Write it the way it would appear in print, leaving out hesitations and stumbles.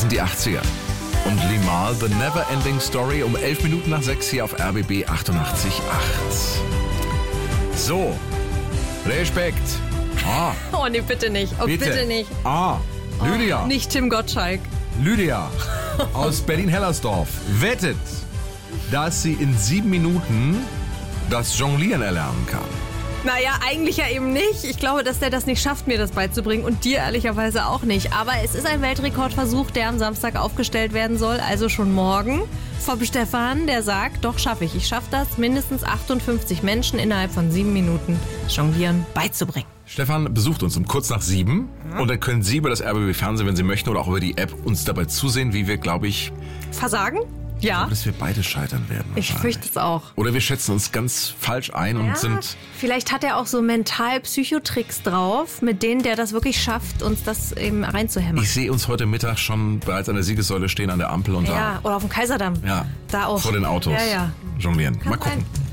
sind die 80er. Und Limahl, The Never Ending Story, um 11 Minuten nach 6 hier auf RBB 88.8. So, Respekt. Oh nee, bitte nicht. Oh, bitte nicht. Lydia. Nicht Tim Gottschalk. Lydia aus Berlin-Hellersdorf wettet, dass sie in 7 Minuten das Jonglieren erlernen kann. Naja, eigentlich ja eben nicht. Ich glaube, dass der das nicht schafft, mir das beizubringen und dir ehrlicherweise auch nicht. Aber es ist ein Weltrekordversuch, der am Samstag aufgestellt werden soll, also schon morgen. Vom Stefan, der sagt, doch schaffe ich. Ich schaffe das, mindestens 58 Menschen innerhalb von 7 Minuten Jonglieren beizubringen. Stefan besucht uns um kurz nach 7 und dann können Sie über das RBB Fernsehen, wenn Sie möchten, oder auch über die App uns dabei zusehen, wie wir, glaube ich... Versagen? Ja. Ich glaube, dass wir beide scheitern werden. Ich fürchte es auch. Oder wir schätzen uns ganz falsch ein und sind... Vielleicht hat er auch so Mental-Psychotricks drauf, mit denen der das wirklich schafft, uns das eben reinzuhämmern. Ich sehe uns heute Mittag schon bereits an der Siegessäule stehen, an der Ampel und Ja, oder auf dem Kaiserdamm. Ja, Da auch. vor den Autos Ja. jonglieren. Mal gucken. sein.